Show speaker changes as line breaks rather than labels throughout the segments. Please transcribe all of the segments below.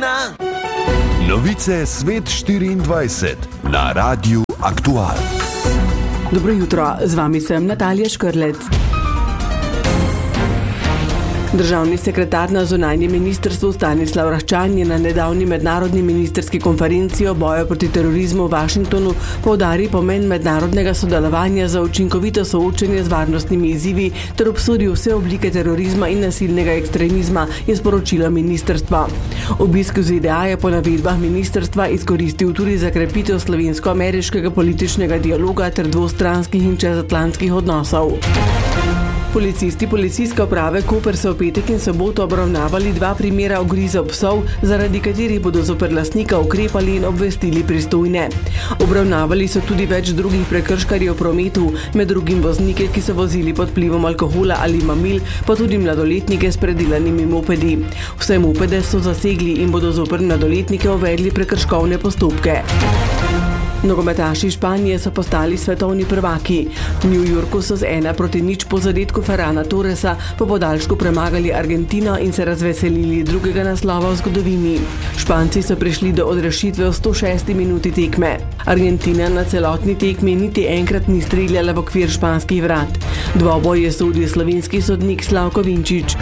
Argentina.
Novice Svet 24 na Radiu Aktual.
Dobro jutro, z vami sem Natalija Škrlec. Državni sekretar na zunanjem ministrstvu Stanislav Raščan je na nedavni mednarodni ministrski konferenci o boju proti terorizmu v Washingtonu poudaril pomen mednarodnega sodelovanja za učinkovito soočenje z varnostnimi izzivi ter obsodil vse oblike terorizma in nasilnega ekstremizma, je sporočilo ministrstva. Obisk v ZDA je po navedbah ministrstva izkoristil tudi za krepitev slovensko-ameriškega političnega dialoga ter dvostranskih in čezatlantskih odnosov. Policisti Policijske uprave Koper so v petek in soboto obravnavali 2 primera ugrizov psov, zaradi katerih bodo zoper lastnika ukrepali in obvestili pristojne. Obravnavali so tudi več drugih prekrškarjev v prometu, med drugim voznike, ki so vozili pod vplivom alkohola ali mamil, pa tudi mladoletnike s predelanimi mopedi. Vse mopede so zasegli in bodo zoper mladoletnike uvedli prekrškovne postopke. Nogometaši Španije so postali svetovni prvaki. V New Yorku so z 1-0 po zadetku Ferrana Torresa po podaljšku premagali Argentino in se razveselili drugega naslova v zgodovini. Španci so prišli do odrešitve v 106. minuti tekme. Argentina na celotni tekmi niti enkrat ni streljala v okvir španskih vrat. Dvoboj je sodil slovenski sodnik Slavko Vinčič.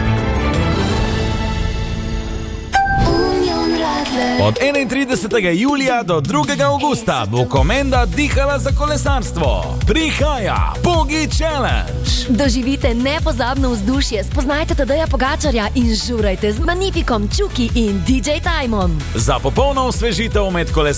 Od 31. julija do 2. avgusta bo Komenda dihala za kolesarstvo. Prihaja Pogi Challenge.
Doživite nepozabno vzdušje, spoznajte Tadeja Pogačarja in žurajte z Magnifikom, Čuki in DJ Timom.
Za popolno osvežitev med kolesarstvom